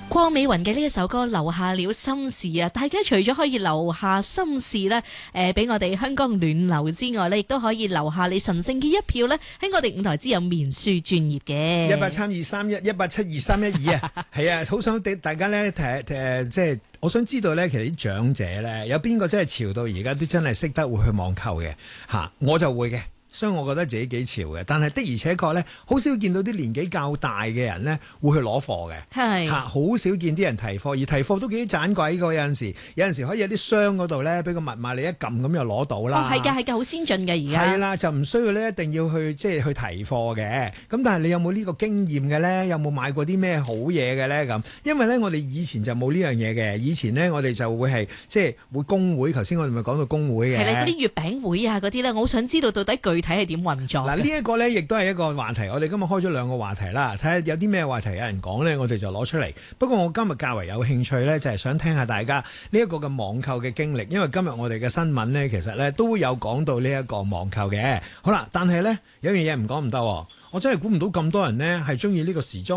鄺美雲嘅呢一首歌留下了心事啊！大家除咗可以留下心事咧，俾我哋香港暖流之外咧，亦都可以留下你神聖嘅一票咧，喺我哋五台之友面書專頁嘅1832311872312啊，係啊，好想大家咧即係我想知道咧，其實啲長者咧有邊個真係潮到而家都真係識得會去網購嘅嚇，我就會嘅。所以我覺得自己幾潮嘅，但係的而且確咧，好少見到啲年紀較大嘅人咧會去攞貨嘅，係嚇，好少見啲人提貨，而提貨都幾盞鬼㗎。有陣時可以有啲箱嗰度咧，俾個密碼你一撳咁就攞到啦。哦，係㗎，好先進嘅而家。係啦，就唔需要咧一定要去即係去提貨嘅。咁但係你有冇呢個經驗嘅咧？有冇買過啲咩好嘢嘅咧？咁因為咧我哋以前就冇呢樣嘢嘅，以前咧我哋就會係即係會工會。頭先我哋咪講到工會嘅。係啦，嗰啲月餅會啊嗰啲咧，我好想知道到底具體係點運作？嗱，呢一個咧，亦都係一個話題。我哋今日開咗兩個話題啦，睇下有啲咩話題有人講咧，我哋就攞出嚟。不過我今日較為有興趣咧，就係想聽下大家呢一個嘅網購嘅經歷，因為今日我哋嘅新聞咧，其實咧都會有講到呢一個網購嘅。好啦，但係咧有樣嘢唔講唔得，我真係估唔到咁多人咧係中意呢個時裝。